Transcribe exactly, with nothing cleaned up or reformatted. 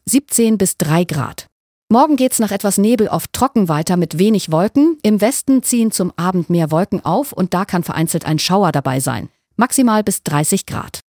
siebzehn bis drei Grad. Morgen geht's nach etwas Nebel oft trocken weiter mit wenig Wolken. Im Westen ziehen zum Abend mehr Wolken auf und da kann vereinzelt ein Schauer dabei sein. Maximal bis dreißig Grad.